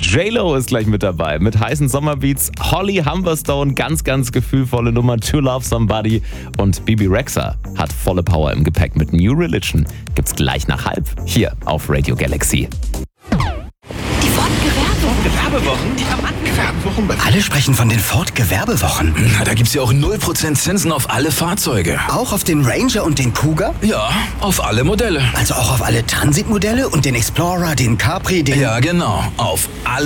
J-Lo ist gleich mit dabei mit heißen Sommerbeats. Holly Humberstone, ganz, ganz gefühlvolle Nummer To Love Somebody. Und Bibi Rexha hat volle Power im Gepäck mit New Religion. Gibt's gleich nach 12 hier auf Radio Galaxy. Die Gewerbewochen? Gewerbewochen? Alle sprechen von den Ford-Gewerbewochen. Na, da gibt's ja auch 0% Zinsen auf alle Fahrzeuge. Auch auf den Ranger und den Kuga? Ja, auf alle Modelle. Also auch auf alle Transitmodelle und den Explorer, den Capri, den... Ja, genau. Auf alle